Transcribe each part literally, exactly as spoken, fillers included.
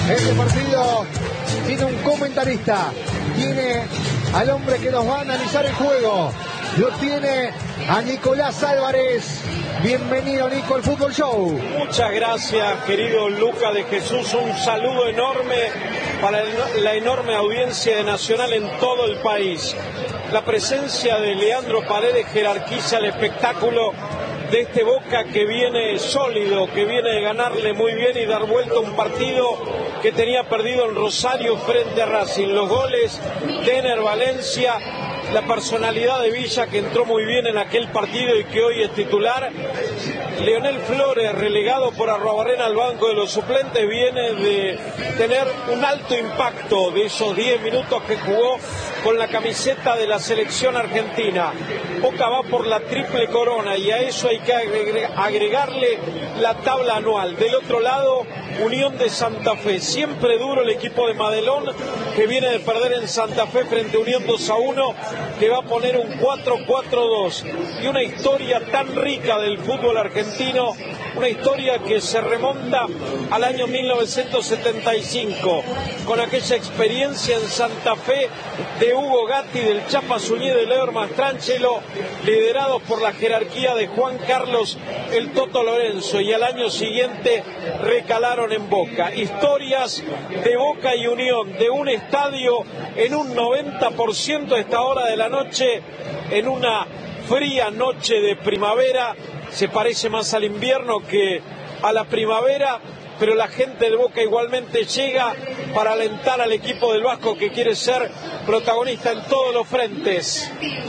Este partido tiene un comentarista, tiene al hombre que nos va a analizar el juego, lo tiene a Nicolás Álvarez. Bienvenido, Nico, al Fútbol Show. Muchas gracias, querido Luca de Jesús. Un saludo enorme para la enorme audiencia de Nacional en todo el país. La presencia de Leandro Paredes jerarquiza el espectáculo de este Boca que viene sólido, que viene de ganarle muy bien y dar vuelta a un partido que tenía perdido en Rosario frente a Racing. Los goles de Ener Valencia, la personalidad de Villa, que entró muy bien en aquel partido y que hoy es titular. Leonel Flores, relegado por Arruabarrena al banco de los suplentes, viene de tener un alto impacto de esos diez minutos que jugó con la camiseta de la selección argentina. Boca va por la triple corona y a eso hay que agregarle la tabla anual. Del otro lado, Unión de Santa Fe. Siempre duro el equipo de Madelón, que viene de perder en Santa Fe frente a Unión dos a uno, que va a poner un cuatro cuatro dos. Y una historia tan rica del fútbol argentino, una historia que se remonta al año mil novecientos setenta y cinco, con aquella experiencia en Santa Fe de Hugo Gatti, del Chapa Zúñiga, de Leo Mastrangelo, liderados por la jerarquía de Juan Carlos el Toto Lorenzo, y al año siguiente recalaron en Boca. Historias de Boca y Unión, de un estadio en un noventa por ciento a esta hora de la noche, en una fría noche de primavera. Se parece más al invierno que a la primavera, pero la gente de Boca igualmente llega para alentar al equipo del Vasco, que quiere ser protagonista en todos los frentes.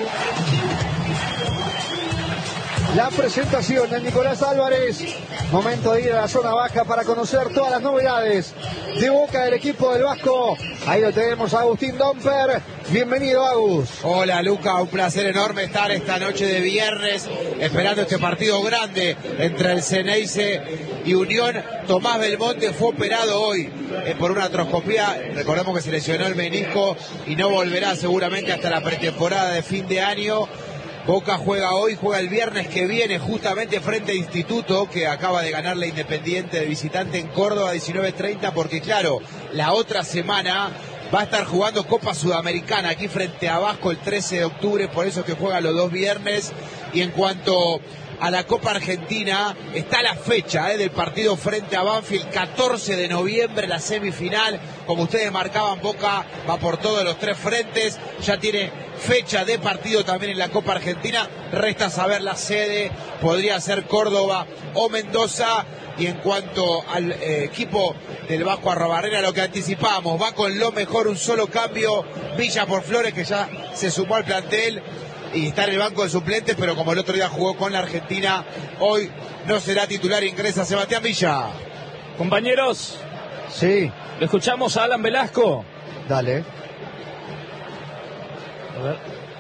La presentación de Nicolás Álvarez. Momento de ir a la zona baja para conocer todas las novedades de Boca, del equipo del Vasco. Ahí lo tenemos a Agustín Domper. Bienvenido, Agus. Hola, Luca, un placer enorme estar esta noche de viernes esperando este partido grande entre el Ceneice y Unión. Tomás Belmonte fue operado hoy eh, por una artroscopía. Recordemos que se lesionó el menisco y no volverá seguramente hasta la pretemporada de fin de año. Boca juega hoy, juega el viernes que viene justamente frente a Instituto, que acaba de ganar la Independiente de visitante en Córdoba diecinueve treinta, porque claro, la otra semana va a estar jugando Copa Sudamericana aquí frente a Vasco el trece de octubre, por eso que juega los dos viernes. Y en cuanto a la Copa Argentina, está la fecha eh, del partido frente a Banfield, catorce de noviembre, la semifinal. Como ustedes marcaban, Boca va por todos los tres frentes, ya tiene fecha de partido también en la Copa Argentina. Resta saber la sede, podría ser Córdoba o Mendoza. Y en cuanto al eh, equipo del Vasco Arruabarrena, lo que anticipamos, va con lo mejor, un solo cambio, Villa por Flores, que ya se sumó al plantel y está en el banco de suplentes, pero como el otro día jugó con la Argentina, hoy no será titular. Ingresa Sebastián Villa. Compañeros, sí, ¿lo escuchamos a Alan Velasco? Dale. A ver.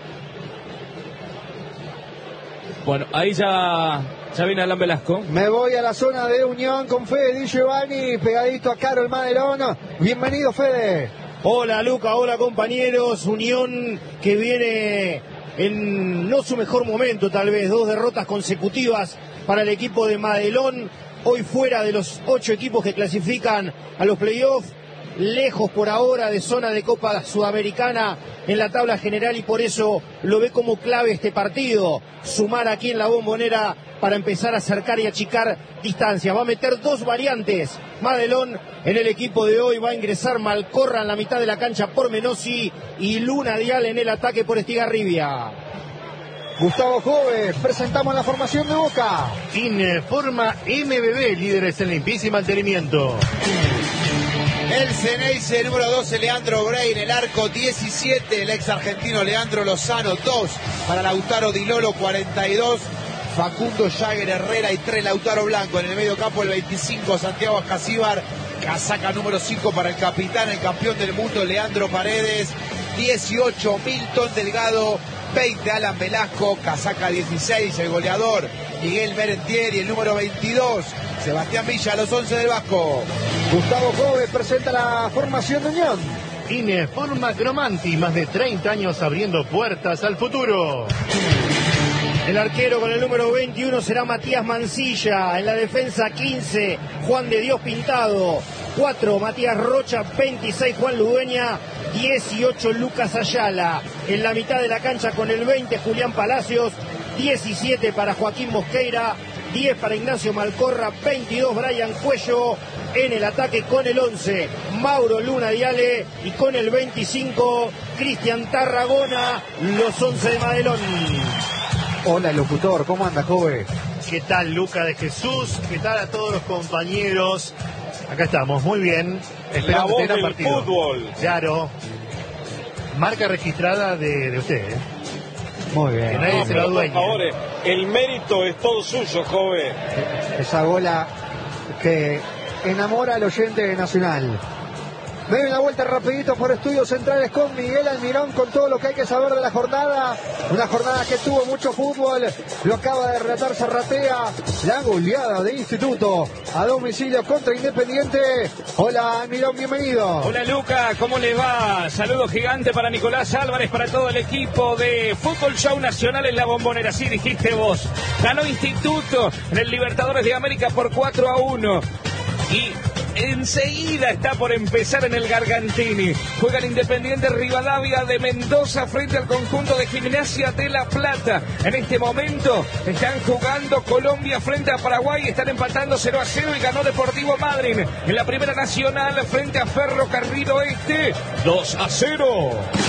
Bueno, ahí ya, ya viene Alan Velasco. Me voy a la zona de Unión con Fede Di Giovanni, pegadito a Carol Madelón. Bienvenido, Fede. Hola, Luca, hola, compañeros. Unión que viene en no su mejor momento, tal vez, dos derrotas consecutivas para el equipo de Madelón, hoy fuera de los ocho equipos que clasifican a los playoffs, lejos por ahora de zona de Copa Sudamericana en la tabla general, y por eso lo ve como clave este partido, sumar aquí en la Bombonera para empezar a acercar y achicar distancias. Va a meter dos variantes Madelón en el equipo de hoy. Va a ingresar Malcorra en la mitad de la cancha por Menossi y Luna Dial en el ataque por Estigarribia. Gustavo Jove, presentamos la formación de Boca. Informa M B B, líderes en limpieza y mantenimiento. El Ceneice, número doce, Leandro Bray en el arco, diecisiete, el ex argentino Leandro Lozano, dos para Lautaro Di Lolo, cuarenta y dos, Facundo Jagger Herrera y tres, Lautaro Blanco. En el medio campo el veinticinco, Santiago Ascasíbar, casaca número cinco para el capitán, el campeón del mundo Leandro Paredes, dieciocho, Milton Delgado, veinte, Alan Velasco, casaca dieciséis, el goleador Miguel Merentier, y el número veintidós, Sebastián Villa, los once del Vasco. Gustavo Jove presenta la formación de Unión. Informa Cromanti, más de treinta años abriendo puertas al futuro. El arquero con el número veintiuno será Matías Mancilla. En la defensa quince, Juan de Dios Pintado. cuatro Matías Rocha, veintiséis Juan Ludueña, dieciocho Lucas Ayala. En la mitad de la cancha con el veinte Julián Palacios, diecisiete para Joaquín Mosqueira, diez para Ignacio Malcorra, veintidós Brian Cuello. En el ataque con el once Mauro Luna Diale y con el veinticinco Cristian Tarragona, los once de Madelón. Hola, locutor, ¿cómo anda, joven? ¿Qué tal, Luca de Jesús? ¿Qué tal a todos los compañeros? Acá estamos, muy bien. La voz este gran del partido. fútbol. Claro. Marca registrada de, de usted, ¿eh? Muy bien. Que nadie No, se pero lo por adueñe. favor, eh, el mérito es todo suyo, joven. Esa bola que enamora al oyente de Nacional. Me doy una vuelta rapidito por Estudios Centrales con Miguel Almirón con todo lo que hay que saber de la jornada. Una jornada que tuvo mucho fútbol. Lo acaba de relatar Zarratea. La goleada de Instituto a domicilio contra Independiente. Hola, Almirón, bienvenido. Hola, Luca, ¿cómo les va? Saludo gigante para Nicolás Álvarez, para todo el equipo de Fútbol Show Nacional en la Bombonera. Así dijiste vos. Ganó Instituto en el Libertadores de América por cuatro a uno. Y enseguida está por empezar en el Gargantini. Juega el Independiente Rivadavia de Mendoza frente al conjunto de Gimnasia de La Plata. En este momento están jugando Colombia frente a Paraguay. Están empatando cero a cero y ganó Deportivo Madryn en la Primera Nacional frente a Ferrocarril Oeste dos a cero.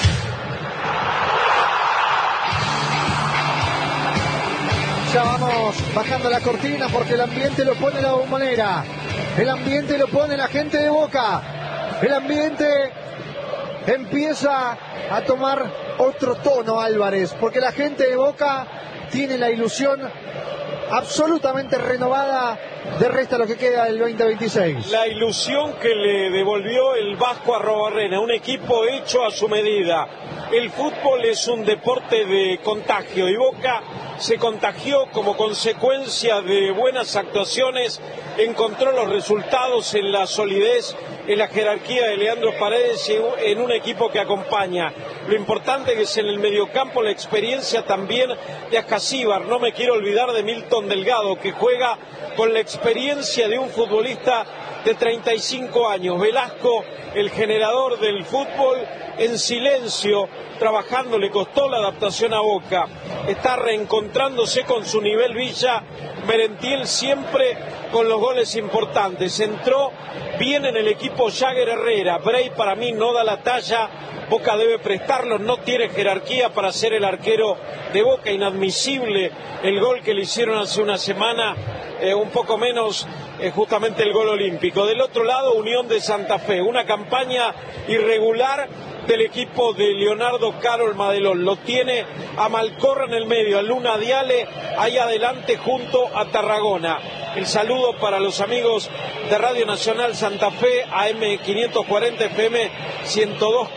Ya vamos bajando la cortina porque el ambiente lo pone la Bombonera. El ambiente lo pone la gente de Boca. El ambiente empieza a tomar otro tono, Álvarez, porque la gente de Boca tiene la ilusión absolutamente renovada de resta lo que queda del veinte veintiséis. La ilusión que le devolvió el Vasco Arrobarrena, un equipo hecho a su medida. El fútbol es un deporte de contagio y Boca se contagió como consecuencia de buenas actuaciones, encontró los resultados en la solidez, en la jerarquía de Leandro Paredes y en un equipo que acompaña. Lo importante es en el mediocampo la experiencia también de Ascasíbar. No me quiero olvidar de Milton Delgado, que juega con la experiencia de un futbolista de treinta y cinco años. Velasco, el generador del fútbol, en silencio, trabajando, le costó la adaptación a Boca. Está reencontrándose con su nivel Villa. Merentiel siempre con los goles importantes. Entró bien en el equipo Jagger Herrera. Bray para mí no da la talla. Boca debe prestarlo, no tiene jerarquía para ser el arquero de Boca. Inadmisible el gol que le hicieron hace una semana, eh, un poco menos eh, justamente el gol olímpico. Del otro lado, Unión de Santa Fe, una campaña irregular del equipo de Leonardo Carol Madelón. Lo tiene a Malcorra en el medio, a Luna Diale ahí adelante junto a Tarragona. El saludo para los amigos de Radio Nacional Santa Fe, A M quinientos cuarenta, F M ciento dos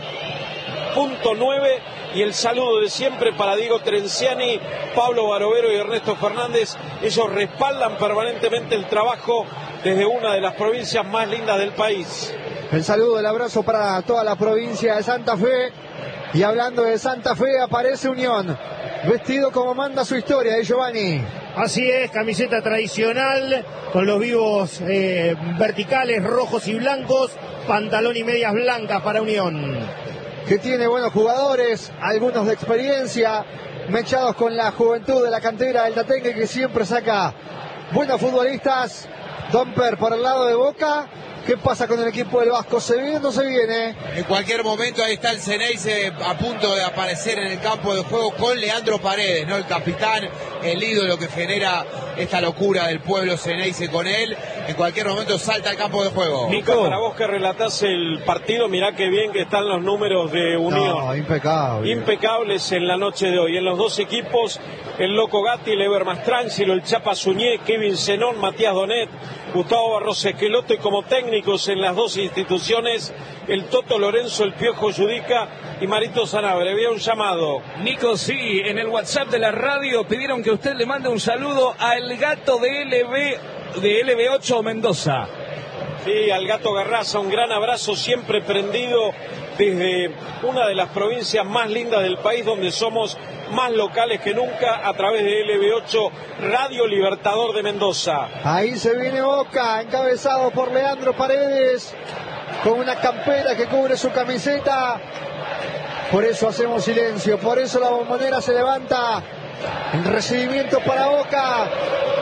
punto nueve, y el saludo de siempre para Diego Trenciani, Pablo Barovero y Ernesto Fernández. Ellos respaldan permanentemente el trabajo desde una de las provincias más lindas del país. El saludo, el abrazo para toda la provincia de Santa Fe. Y hablando de Santa Fe, aparece Unión, vestido como manda su historia, ¿eh, Giovanni? Así es, camiseta tradicional, con los vivos eh, verticales rojos y blancos, pantalón y medias blancas para Unión. Que tiene buenos jugadores, algunos de experiencia, mechados con la juventud de la cantera del Tatengue, que siempre saca buenos futbolistas. Domper por el lado de Boca. ¿Qué pasa con el equipo del Vasco? ¿Se viene o no se viene? En cualquier momento ahí está el Ceneice a punto de aparecer en el campo de juego con Leandro Paredes, ¿no? El capitán, el ídolo que genera esta locura del pueblo Ceneice con él. En cualquier momento salta al campo de juego. Nico, para vos que relatás el partido, mirá qué bien que están los números de Unión. No, impecable. Impecables en la noche de hoy. En los dos equipos, el Loco Gatti, el Eber Mastrangelo, el Chapa Suñé, Kevin Zenón, Matías Donet, Gustavo Barros Esqueloto, y como técnicos en las dos instituciones, el Toto Lorenzo, el Piojo Judica y Marito Sanabria. Había un llamado. Nico, sí, en el WhatsApp de la radio pidieron que usted le mande un saludo al gato de L B, de L B ocho Mendoza. Sí, al Gato Garraza, un gran abrazo siempre prendido desde una de las provincias más lindas del país, donde somos más locales que nunca, a través de L B ocho Radio Libertador de Mendoza. Ahí se viene Boca, encabezado por Leandro Paredes, con una campera que cubre su camiseta. Por eso hacemos silencio, por eso la Bombonera se levanta en recibimiento para Boca.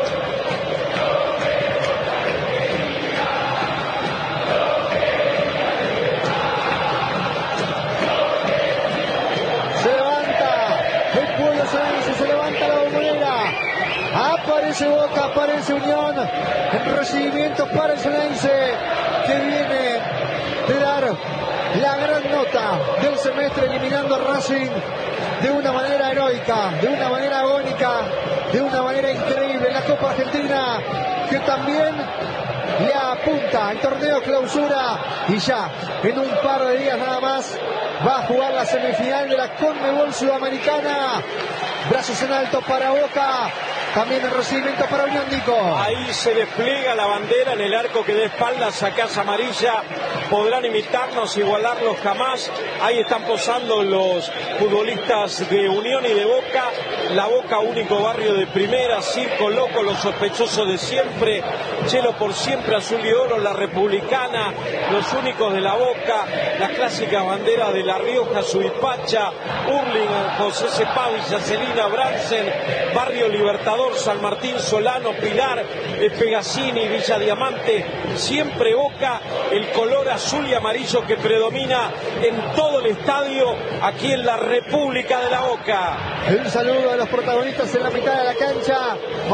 Se levanta el pueblo ceneice, se levanta la Bombonera. Aparece Boca, aparece Unión en recibimiento para el Ceneice, que viene de dar la gran nota del semestre, eliminando a Racing de una manera heroica, de una manera agónica, de una manera increíble en la Copa Argentina, que también le apunta al torneo clausura, y ya en un par de días nada más va a jugar la semifinal de la Conmebol Sudamericana. Brazos en alto para Boca, también el recibimiento para Unión, Nico. Ahí se despliega la bandera en el arco que de espaldas a Casa Amarilla. Podrán imitarnos, igualarlos jamás. Ahí están posando los futbolistas de Unión y de Boca. La Boca, único barrio de primera, circo loco, los sospechosos de siempre, Chelo por siempre, azul y oro, la Republicana, los únicos de la Boca, las clásicas banderas de La Rioja, Suipacha, Hurlingham, José Cepá, Villa Celina, Bransen, Barrio Libertador, San Martín, Solano, Pilar, Pegasini, Villa Diamante. Siempre Boca, el color azul y amarillo que predomina en todo el estadio, aquí en la República de la Boca. Un saludo a los protagonistas en la mitad de la cancha.